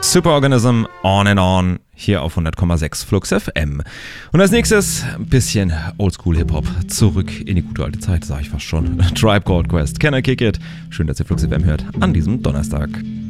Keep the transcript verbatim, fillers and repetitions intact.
Superorganism, On and On, hier auf hundert Komma sechs Flux F M. Und als nächstes ein bisschen Oldschool-Hip-Hop, zurück in die gute alte Zeit, sag ich fast schon. Tribe Called Quest, Can I Kick It? Schön, dass ihr Flux F M hört an diesem Donnerstag.